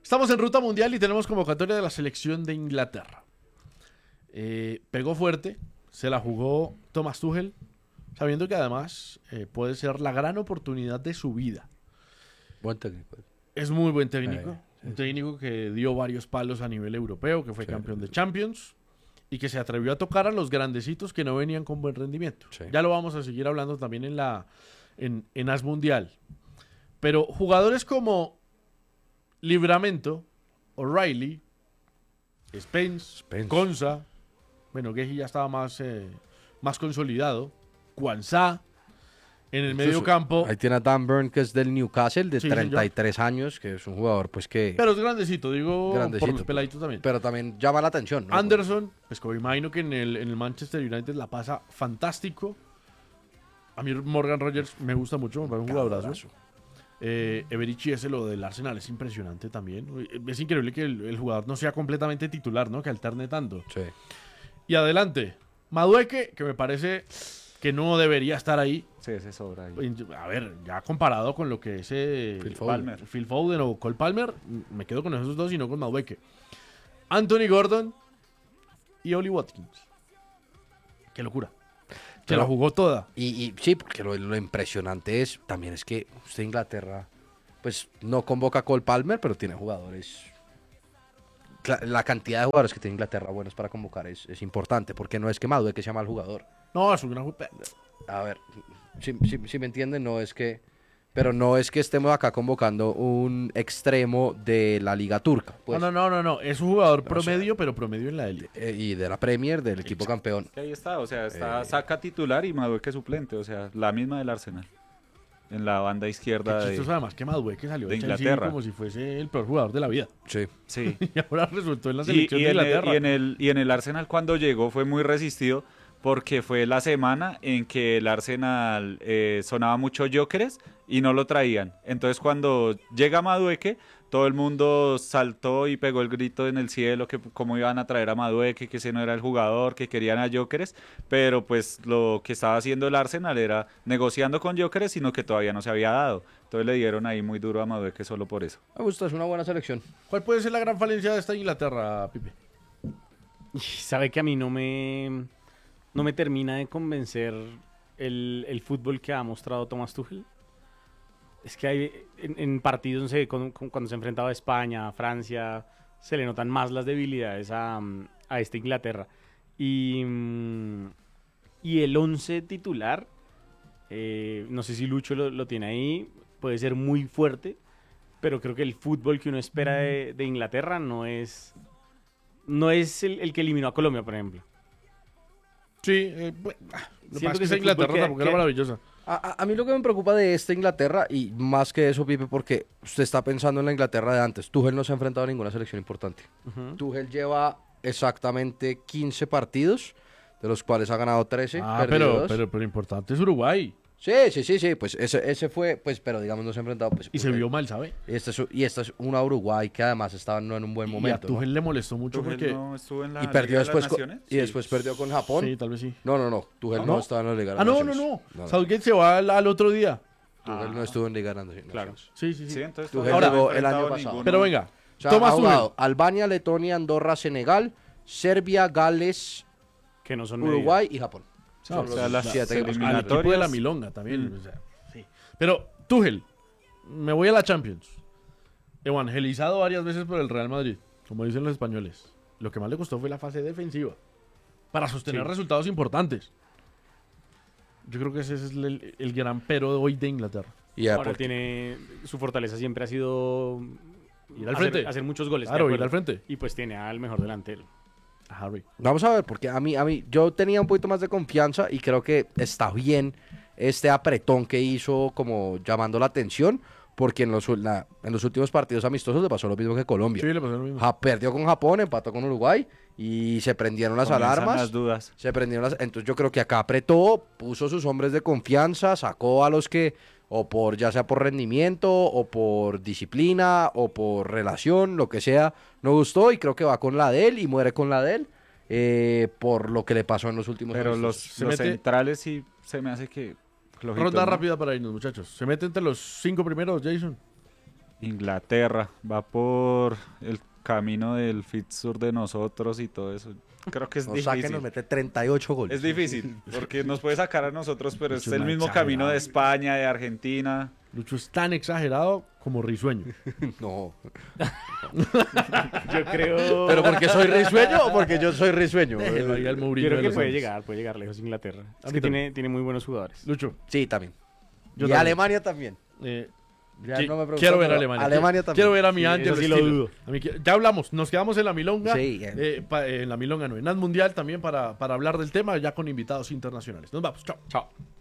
Estamos en ruta mundial y tenemos convocatoria de la selección de Inglaterra. Pegó fuerte, se la jugó Thomas Tuchel, sabiendo que además puede ser la gran oportunidad de su vida. Buen técnico. Es muy buen técnico. Un técnico que dio varios palos a nivel europeo, que fue campeón de Champions y que se atrevió a tocar a los grandecitos que no venían con buen rendimiento. Sí. Ya lo vamos a seguir hablando también en As Mundial. Pero jugadores como Livramento, O'Reilly, Spence, Konsa, bueno, Guehi ya estaba más consolidado, Quansah, en el medio campo. Ahí tiene a Dan Burn, que es del Newcastle, de Sí, 33 años, que es un jugador pues que... Pero es grandecito, digo, grandecito, por los peladitos también. Pero también llama la atención, ¿no? Anderson, pues como imagino que en el Manchester United la pasa fantástico. A mí Morgan Rogers me gusta mucho, me parece un jugadorazo. Eberici ese lo del Arsenal es impresionante también. Es increíble que el jugador no sea completamente titular, ¿no? Que alterne tanto. Sí. Y adelante, Madueke, que me parece que no debería estar ahí. Sí, ese sobra ahí. A ver, ya comparado con lo que es Phil Foden o Cole Palmer, me quedo con esos dos y no con Madueke. Anthony Gordon y Oli Watkins. Qué locura. Se la jugó toda. Y sí, porque lo impresionante también es que usted Inglaterra, pues no convoca a Cole Palmer, pero tiene jugadores. La cantidad de jugadores que tiene Inglaterra buenos para convocar es importante, porque no es que Madueke sea mal jugador. No, es un gran jugador. A ver, si me entienden, no es que... Pero no es que estemos acá convocando un extremo de la Liga Turca. Pues. No. Es un jugador promedio, pero promedio en la élite. Y de la Premier, del equipo campeón. Ahí está, o sea, saca titular y Madueke suplente, o sea, la misma del Arsenal. En la banda izquierda además que Madueke salió de Chelsea Inglaterra como si fuese el peor jugador de la vida. Sí. Y ahora resultó en la selección de Inglaterra. Y en el Arsenal cuando llegó fue muy resistido porque fue la semana en que el Arsenal sonaba mucho Gyökeres y no lo traían. Entonces cuando llega Madueke, todo el mundo saltó y pegó el grito en el cielo que cómo iban a traer a Madueke, que ese no era el jugador, que querían a Gyökeres, pero pues lo que estaba haciendo el Arsenal era negociando con Gyökeres, sino que todavía no se había dado. Entonces le dieron ahí muy duro a Madueke solo por eso. Me gusta, es una buena selección. ¿Cuál puede ser la gran falencia de esta Inglaterra, Pipe? Sabe que a mí no me termina de convencer el fútbol que ha mostrado Thomas Tuchel. Es que hay en partidos, no sé, cuando se enfrentaba a España, a Francia, se le notan más las debilidades a esta Inglaterra. Y el 11 titular, no sé si Lucho lo tiene ahí, puede ser muy fuerte, pero creo que el fútbol que uno espera de Inglaterra no es el que eliminó a Colombia, por ejemplo. Sí, Siento que esa Inglaterra tampoco era maravillosa. A mí lo que me preocupa de esta Inglaterra, y más que eso, Pipe, porque usted está pensando en la Inglaterra de antes. Tuchel no se ha enfrentado a ninguna selección importante. Tuchel lleva exactamente 15 partidos, de los cuales ha ganado 13. Pero importante es Uruguay. Sí, pues ese fue, pues, pero digamos no se ha enfrentado. Pues, y se vio mal, ¿sabe? Y esta es una Uruguay que además estaba no en un buen momento. Y a Tuchel le molestó mucho porque... no estuvo en la y perdió Liga de después las Naciones. después perdió con Japón. Sí, tal vez sí. No. Tuchel no estaba en la Liga de las Naciones. No. Southgate se va al otro día. Tuchel no estuvo en Liga de las Naciones. Claro. Sí. Entonces Tuchel Ahora, llegó el año pasado. Pero venga, O sea, Thomas ha jugado Tuchel. Albania, Letonia, Andorra, Senegal, Serbia, Gales, Que no son Uruguay y Japón. O sea, las 7 Al eliminatorias. equipo de la milonga también. O sea, sí. Pero Tuchel, me voy a la Champions. Evangelizado varias veces por el Real Madrid, como dicen los españoles. Lo que más le costó fue la fase defensiva para sostener resultados importantes. Yo creo que ese es el gran pero de hoy de Inglaterra. Y Ahora su fortaleza siempre ha sido Ir al frente. hacer muchos goles. Claro, de ir acuerdo. al frente. Y pues tiene al mejor delantero. A Harry. Vamos a ver, porque a mí yo tenía un poquito más de confianza y creo que está bien este apretón que hizo como llamando la atención, porque en los últimos partidos amistosos le pasó lo mismo que Colombia. Sí, le pasó lo mismo. Perdió con Japón, empató con Uruguay y se prendieron las Comienzan alarmas. las dudas. Entonces yo creo que acá apretó, puso sus hombres de confianza, sacó a los que ya sea por rendimiento o por disciplina o por relación, lo que sea, no gustó y creo que va con la de él y muere con la de él por lo que le pasó en los últimos Pero años. los centrales sí se me hace que... flojitos, Ronda ¿no? rápida para irnos, muchachos. ¿Se mete entre los 5 primeros, Jason? Inglaterra va por el camino del fixture de nosotros y todo eso. Creo que es Nos saca y difícil. nos mete 38 goles. Es difícil, porque nos puede sacar a nosotros, pero es Mucho el más mismo exagerado. camino de España, de Argentina. Lucho es tan exagerado como risueño. No. Yo creo, ¿Pero porque soy risueño o porque yo soy risueño? Déjelo ahí al yo Mourinho creo de que los Andes. puede llegar lejos Inglaterra. A Es mí que también. tiene muy buenos jugadores. Lucho, Sí, también. yo Y también. Alemania también. Eh, Ya qui- no me pregunto, quiero ver a pero Alemania. Alemania Qui- también. Quiero ver a mi Sí, Ángel eso sí lo Steele. dudo. A mí ya hablamos, nos quedamos en la milonga. Sí, En la milonga no, en As Mundial también para hablar del tema, ya con invitados internacionales. Nos vamos, chao. Chao.